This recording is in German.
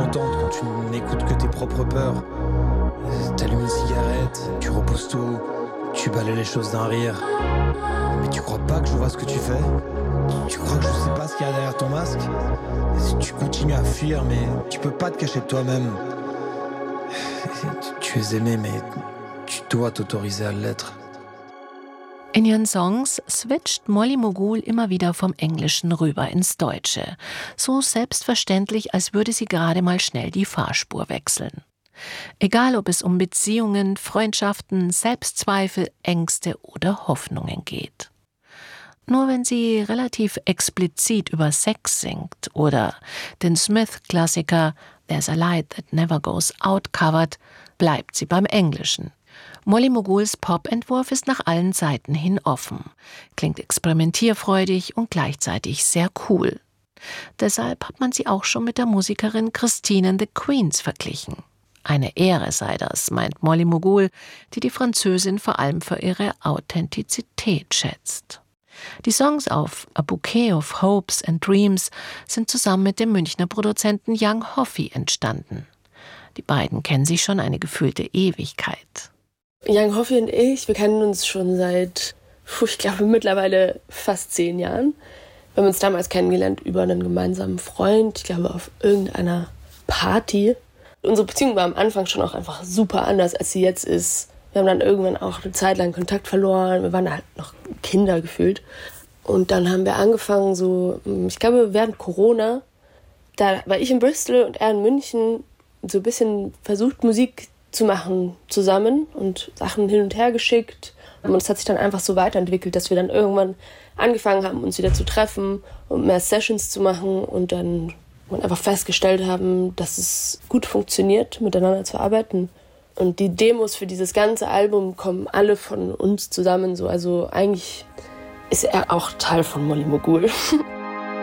détente quand tu n'écoutes que tes propres peurs. T'allumes une cigarette, tu repousses tout, tu balayes les choses d'un rire. Mais tu crois pas que je vois ce que tu fais? Tu crois que je sais pas ce qu'il y a derrière ton masque? Tu continues à fuir, mais tu peux pas te cacher de toi-même. Tu es aimé, mais tu dois t'autoriser à l'être. In ihren Songs switcht Molly Mogul immer wieder vom Englischen rüber ins Deutsche. So selbstverständlich, als würde sie gerade mal schnell die Fahrspur wechseln. Egal, ob es um Beziehungen, Freundschaften, Selbstzweifel, Ängste oder Hoffnungen geht. Nur wenn sie relativ explizit über Sex singt oder den Smith-Klassiker There's a Light That Never Goes Out covert, bleibt sie beim Englischen. Molly Moguls Pop-Entwurf ist nach allen Seiten hin offen, klingt experimentierfreudig und gleichzeitig sehr cool. Deshalb hat man sie auch schon mit der Musikerin Christine and the Queens verglichen. Eine Ehre sei das, meint Molly Mogul, die die Französin vor allem für ihre Authentizität schätzt. Die Songs auf A Bouquet of Hopes and Dreams sind zusammen mit dem Münchner Produzenten Young Hoffy entstanden. Die beiden kennen sich schon eine gefühlte Ewigkeit. Young Hoffy und ich, wir kennen uns schon seit, ich glaube, mittlerweile fast 10 Jahren. Wir haben uns damals kennengelernt über einen gemeinsamen Freund, ich glaube, auf irgendeiner Party. Unsere Beziehung war am Anfang schon auch einfach super anders, als sie jetzt ist. Wir haben dann irgendwann auch eine Zeit lang Kontakt verloren. Wir waren halt noch Kinder gefühlt. Und dann haben wir angefangen, so, ich glaube, während Corona, da war ich in Bristol und er in München, so ein bisschen versucht, Musik zu machen zusammen und Sachen hin und her geschickt. Und es hat sich dann einfach so weiterentwickelt, dass wir dann irgendwann angefangen haben, uns wieder zu treffen und mehr Sessions zu machen und dann einfach festgestellt haben, dass es gut funktioniert, miteinander zu arbeiten. Und die Demos für dieses ganze Album kommen alle von uns zusammen. So. Also eigentlich ist er auch Teil von Molly Mogul.